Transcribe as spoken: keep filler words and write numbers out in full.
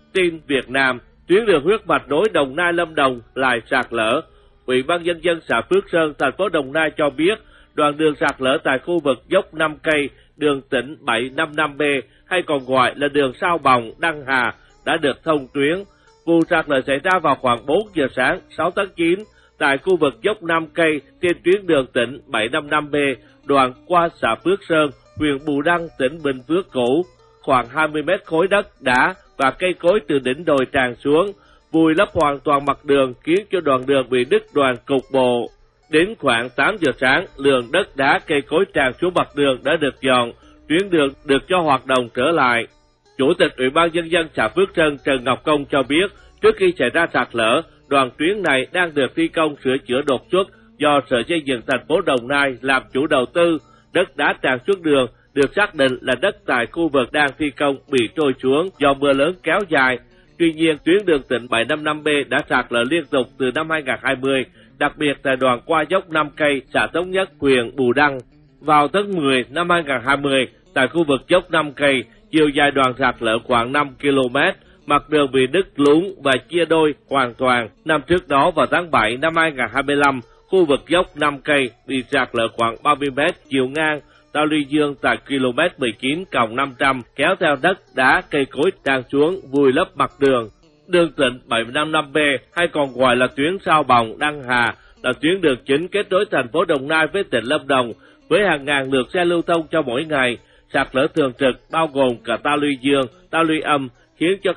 tin Việt Nam, tuyến đường huyết mạch nối Đồng Nai Lâm Đồng lại sạt lở. Ủy ban nhân dân xã Phước Sơn, thành phố Đồng Nai cho biết, đoạn đường sạt lở tại khu vực dốc năm cây, đường tỉnh bảy năm năm B hay còn gọi là đường Sao Bòng, Đăng Hà đã được thông tuyến. Vụ sạt lở xảy ra vào khoảng bốn giờ sáng sáu tháng chín tại khu vực dốc năm cây trên tuyến đường tỉnh bảy năm năm B, đoạn qua xã Phước Sơn, huyện Bù Đăng, tỉnh Bình Phước cũ. Khoảng hai mươi mét khối đất, đá và cây cối từ đỉnh đồi tràn xuống, vùi lấp hoàn toàn mặt đường, khiến cho đoạn đường bị đứt đoạn cục bộ. Đến khoảng tám giờ sáng, lượng đất đá cây cối tràn xuống mặt đường đã được dọn, tuyến đường được cho hoạt động trở lại. Chủ tịch Ủy ban nhân dân xã Phước Sơn Trần Ngọc Công cho biết, trước khi xảy ra sạt lở, đoạn tuyến này đang được thi công sửa chữa đột xuất do Sở Xây dựng thành phố Đồng Nai làm chủ đầu tư. Đất đá tràn xuống đường được xác định là đất tại khu vực đang thi công bị trôi xuống do mưa lớn kéo dài. Tuy nhiên, tuyến đường tỉnh bảy năm năm B đã sạt lở liên tục từ năm hai nghìn không trăm hai mươi, đặc biệt tại đoạn qua dốc năm cây, xã Thống Nhất, huyện Bù Đăng. Vào tháng mười năm hai nghìn không trăm hai mươi, tại khu vực dốc năm cây, chiều dài đoạn sạt lở khoảng năm ki lô mét, mặt đường bị đứt lún và chia đôi hoàn toàn. Năm trước đó vào tháng bảy năm hai nghìn không trăm hai mươi lăm, khu vực dốc năm cây bị sạt lở khoảng ba mươi mét chiều ngang, ta luy dương tại km mười chín cộng năm trăm, kéo theo đất, đá, cây cối tràn xuống, vùi lấp mặt đường. Đường tỉnh bảy năm năm B hay còn gọi là tuyến Sao Bòng, Đăng Hà là tuyến đường chính kết nối thành phố Đồng Nai với tỉnh Lâm Đồng, với hàng ngàn lượt xe lưu thông cho mỗi ngày. Sạt lở thường trực bao gồm cả ta luy dương, ta luy âm, khiến cho